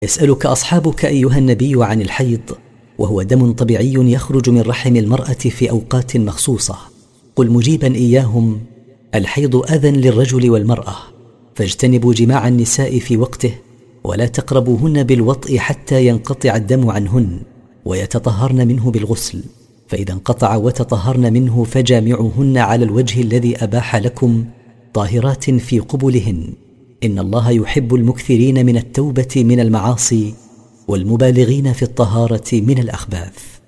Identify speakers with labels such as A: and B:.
A: يسألك أصحابك أيها النبي عن الحيض، وهو دم طبيعي يخرج من رحم المرأة في أوقات مخصوصة. قل مجيبا إياهم: الحيض أذى للرجل والمرأة، فاجتنبوا جماع النساء في وقته، ولا تقربوهن بالوطء حتى ينقطع الدم عنهن، ويتطهرن منه بالغسل، فإذا انقطع وتطهرن منه فجامعوهن على الوجه الذي أباح لكم، طاهرات في قبلهن. إن الله يحب المكثرين من التوبة من المعاصي والمبالغين في الطهارة من الأخباث.